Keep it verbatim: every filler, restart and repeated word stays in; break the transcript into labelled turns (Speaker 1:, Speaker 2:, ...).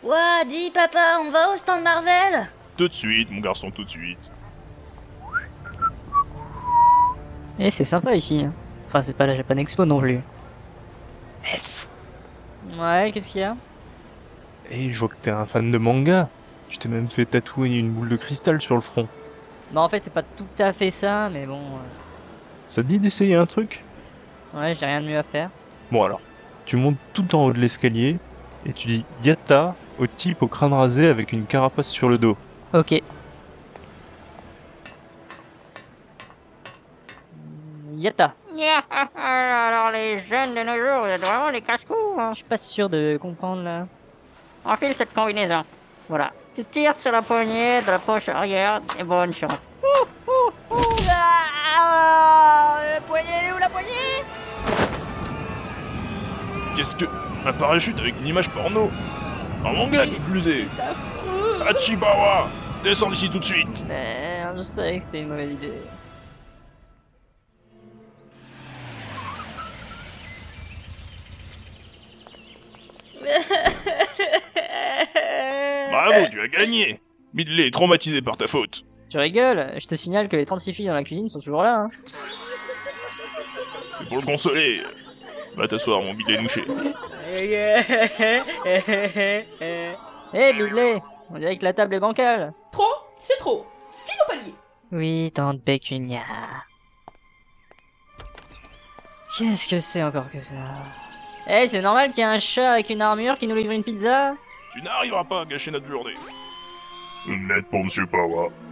Speaker 1: Ouah, dis papa, on va au stand Marvel?
Speaker 2: Tout de suite, mon garçon, tout de suite.
Speaker 3: Eh, c'est sympa ici. Enfin, c'est pas la Japan Expo non plus.
Speaker 4: Eh, psst.
Speaker 3: Ouais, qu'est-ce qu'il y a?
Speaker 4: Eh, je vois que t'es un fan de manga. Tu t'es même fait tatouer une boule de cristal sur le front.
Speaker 3: Bah en fait, c'est pas tout à fait ça, mais bon... euh,
Speaker 4: Ça te dit d'essayer un truc?
Speaker 3: Ouais, j'ai rien de mieux à faire.
Speaker 4: Bon alors, tu montes tout en haut de l'escalier et tu dis Yatta au type au crâne rasé avec une carapace sur le dos.
Speaker 3: Ok. Yatta.
Speaker 5: Alors les jeunes de nos jours, vous êtes vraiment des casse-cou, hein.
Speaker 3: Je suis pas sûr de comprendre là.
Speaker 5: Enfile cette combinaison. Voilà. Tu tires sur la poignée de la poche arrière et bonne chance.
Speaker 3: Ah, la poignée, elle est où la poignée?
Speaker 2: Qu'est-ce que... Un parachute avec une image porno? Un manga qui plus est. Hachibawa, descends d'ici tout de suite.
Speaker 3: Merde, je savais que c'était une mauvaise idée.
Speaker 2: Bravo, tu as gagné. Midley est traumatisé par ta faute.
Speaker 3: Tu rigoles? Je te signale que les trente-six filles dans la cuisine sont toujours là, hein.
Speaker 2: Et pour le consoler, va t'asseoir, mon Midley nouché.
Speaker 3: Eh, Bidley, on dirait que la table est bancale.
Speaker 6: Trop, c'est trop. File au palier.
Speaker 3: Oui, tante Pécunia. Qu'est-ce que c'est encore que ça? Eh, c'est normal qu'il y ait un chat avec une armure qui nous livre une pizza?
Speaker 2: Tu n'arriveras pas à gâcher notre journée. Une lettre pour Monsieur Pawa.